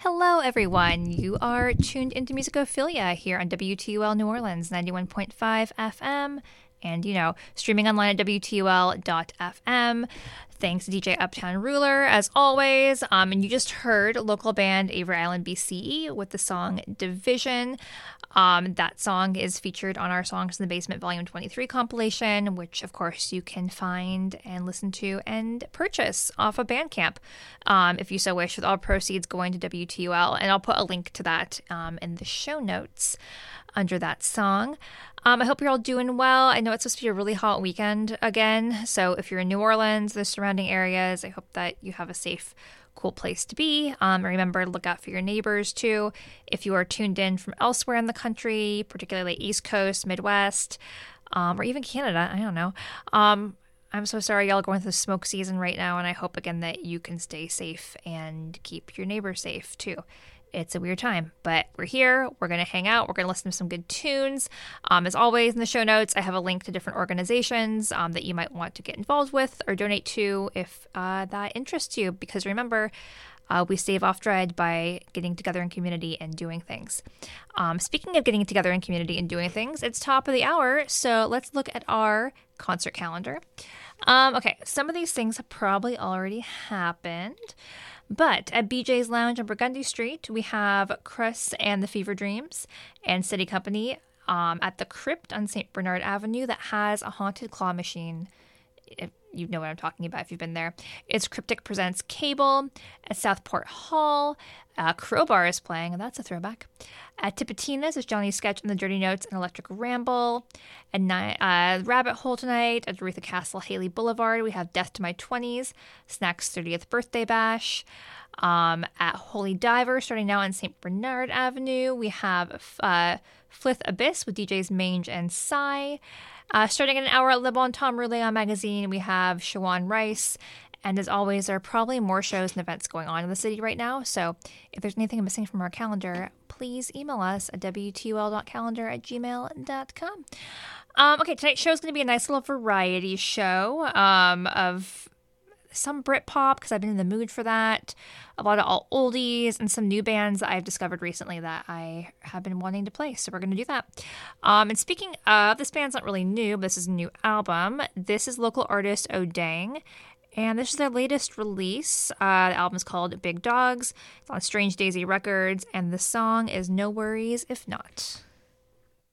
Hello, everyone. You are tuned into Musicophilia here on WTUL New Orleans, 91.5 FM, and, streaming online at WTUL.FM. Thanks to DJ Uptown Ruler, as always. And you just heard local band Avery Island, BCE with the song Division. That song is featured on our Songs in the Basement Volume 23 compilation, which, of course, you can find and listen to and purchase off of Bandcamp, if you so wish, with all proceeds going to WTUL. And I'll put a link to that in the show notes under that song. I hope you're all doing well. I know it's supposed to be a really hot weekend again, so if you're in New Orleans, the surrounding areas, I hope that you have a safe, cool place to be. Remember, look out for your neighbors too. If you are tuned in from elsewhere in the country, particularly East Coast, Midwest, or even Canada, I don't know. I'm so sorry y'all are going through the smoke season right now, and I hope again that you can stay safe and keep your neighbors safe too. It's a weird time, but we're here. We're going to hang out. We're going to listen to some good tunes. As always, in the show notes, I have a link to different organizations that you might want to get involved with or donate to if that interests you. Because remember, we stave off dread by getting together in community and doing things. Speaking of getting together in community and doing things, it's top of the hour, so let's look at our concert calendar. Okay, some of these things have probably already happened. But at BJ's Lounge on Burgundy Street, we have Chris and the Fever Dreams and City Company at the Crypt on St. Bernard Avenue that has a haunted claw machine. If you know what I'm talking about if you've been there. It's Cryptic Presents Cable at Southport Hall. Crowbar is playing, and that's a throwback. At Tipitina's is Johnny Sketch and the Dirty Notes and Electric Ramble. At Rabbit Hole tonight at Aretha Castle, Haley Boulevard, we have Death to My 20s, Snack's 30th Birthday Bash. At Holy Diver, starting now on St. Bernard Avenue, we have Flith Abyss with DJs Mange and Psy. Starting in an hour at Le Bon Temps Roulé Magazine, we have Shawan Rice. And as always, there are probably more shows and events going on in the city right now. So if there's anything missing from our calendar, please email us at wtul.calendar@gmail.com. Okay, tonight's show is going to be a nice little variety show of some Britpop, because I've been in the mood for that, a lot of all oldies, and some new bands that I've discovered recently that I have been wanting to play, so we're going to do that. And speaking of, this band's not really new, but this is a new album. This is local artist O'Dang, and this is their latest release. The album is called Big Dogs. It's on Strange Daisy Records, and the song is No Worries If Not.